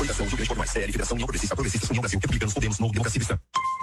Coligação Rio Grande por Mais, CL, Federação União Progressista, Progressistas, União Brasil, Republicanos, Podemos, Novo, Democracia Cristã.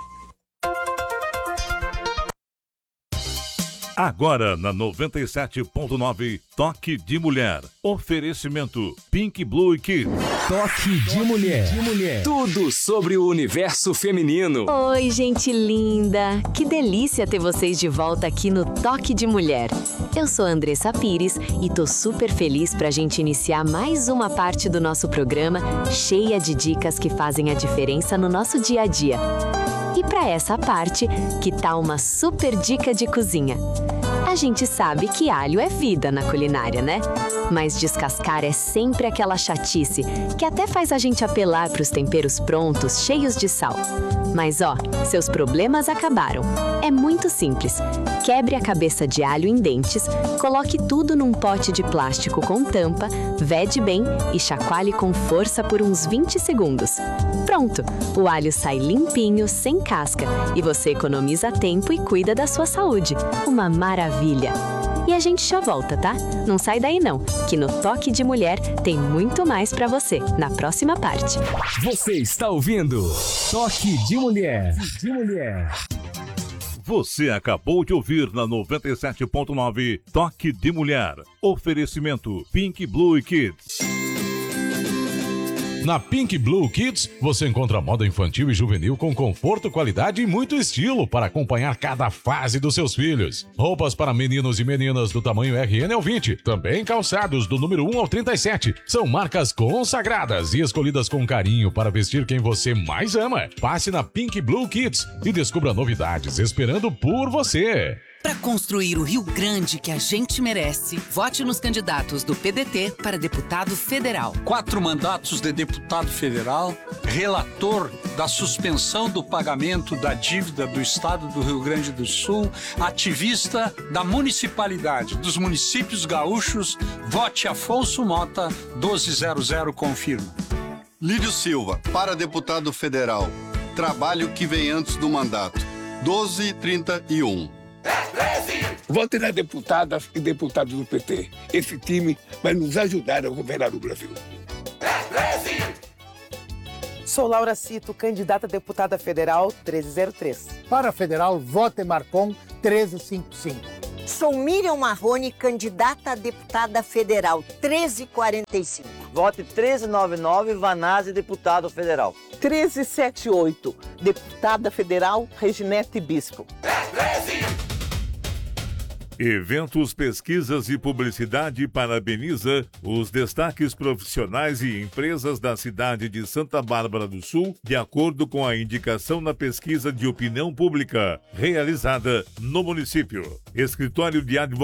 Agora na 97.9, Toque de Mulher. Oferecimento Pink Blue Kids. Toque de Mulher. Tudo sobre o universo feminino. Oi, gente linda. Que delícia ter vocês de volta aqui no Toque de Mulher. Eu sou a Andressa Pires e tô super feliz pra gente iniciar mais uma parte do nosso programa cheia de dicas que fazem a diferença no nosso dia a dia. E para essa parte, que tal uma super dica de cozinha? A gente sabe que alho é vida na culinária, né? Mas descascar é sempre aquela chatice que até faz a gente apelar para os temperos prontos, cheios de sal. Mas ó, seus problemas acabaram. É muito simples. Quebre a cabeça de alho em dentes, coloque tudo num pote de plástico com tampa, vede bem e chacoalhe com força por uns 20 segundos. Pronto! O alho sai limpinho, sem casca, e você economiza tempo e cuida da sua saúde. Uma maravilha! E a gente já volta, tá? Não sai daí não, que no Toque de Mulher tem muito mais pra você na próxima parte. Você está ouvindo Toque de Mulher. Você acabou de ouvir na 97.9 Toque de Mulher. Oferecimento Pink Blue Kids. Na Pink Blue Kids, você encontra moda infantil e juvenil com conforto, qualidade e muito estilo para acompanhar cada fase dos seus filhos. Roupas para meninos e meninas do tamanho RN ao 20, também calçados do número 1 ao 37. São marcas consagradas e escolhidas com carinho para vestir quem você mais ama. Passe na Pink Blue Kids e descubra novidades esperando por você. Para construir o Rio Grande que a gente merece, vote nos candidatos do PDT para deputado federal. 4 mandatos de deputado federal, relator da suspensão do pagamento da dívida do Estado do Rio Grande do Sul, ativista da municipalidade dos municípios gaúchos, vote Afonso Mota, 1200 confirma. Lídio Silva, para deputado federal, trabalho que vem antes do mandato, 1231. Vote na deputada e deputados do PT. Esse time vai nos ajudar a governar o Brasil. Sou Laura Cito, candidata a deputada federal 1303. Para federal, vote Marcon 1355. Sou Miriam Marrone, candidata a deputada federal 1345. Vote 1399, Vanazzi, deputado federal. 1378, deputada federal Reginete Bispo. Eventos, Pesquisas e Publicidade parabeniza os destaques profissionais e empresas da cidade de Santa Bárbara do Sul, de acordo com a indicação na pesquisa de opinião pública realizada no município. Escritório de Advocacia